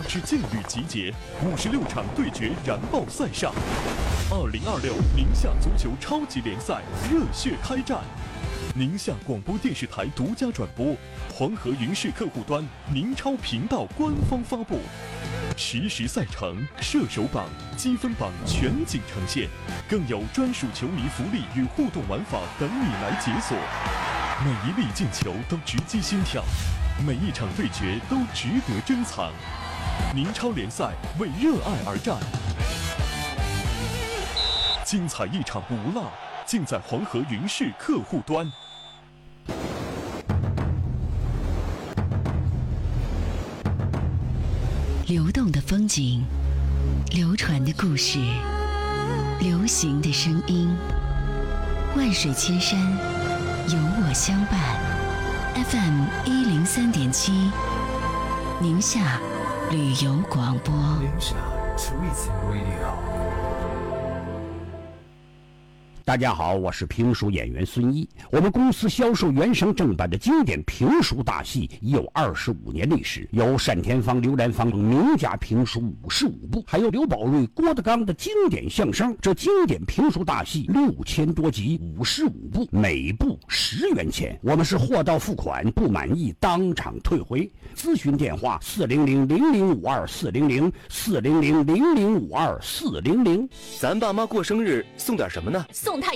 至劲旅集结，56场对决燃爆赛上。2026宁夏足球超级联赛热血开战，宁夏广播电视台独家转播，黄河云视客户端、宁超频道官方发布。实时赛程、射手榜、积分榜全景呈现，更有专属球迷福利与互动玩法等你来解锁。每一粒进球都直击心跳，每一场对决都值得珍藏。宁超联赛为热爱而战，精彩一场不落，尽在黄河云视客户端。 流动的风景，流传的故事，流行的声音，万水千山，有我相伴。FM 103.7，宁夏旅游广播。 大家好，我是评书演员孙一。我们公司销售原声正版的经典评书大戏已有25年历史，有单田芳、刘兰芳名家评书55部，还有刘宝瑞、郭德纲的经典相声。这经典评书大戏6000多集，55部，每部10元钱。我们是货到付款，不满意当场退回。咨询电话400-0052-400，400-0052-400。 咱爸妈过生日送点什么呢？ 送